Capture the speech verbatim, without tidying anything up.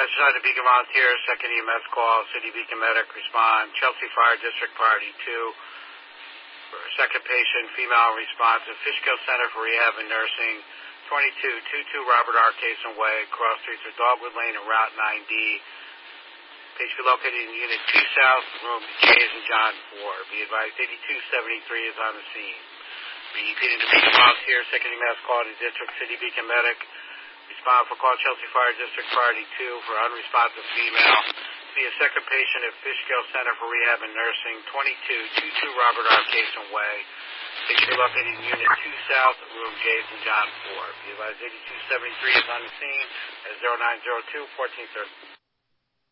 Central Beacon Volunteer, second E M S call, City Beacon Medic, respond. Chelsea Fire District Party two. For second patient, female response at Fishkill Center for Rehab and Nursing, twenty-two twenty-two Robert R. Cason Way, cross streets of Dogwood Lane and Route nine D. Patient located in Unit two South, room J's and John four. Be advised, eighty-two seventy-three is on the scene. Repeating the Beacon Volunteer, second E M S call to District City Beacon Medic. Respond for call Chelsea Fire District Party two for unresponsive female. See a second patient at Fishkill Center for Rehab and Nursing, twenty-two twenty-two Robert R. Cason Way. Patient located in Unit two South, room J's and John four. Be advised, eighty-two seventy-three is on the scene at zero nine zero two, fourteen thirty.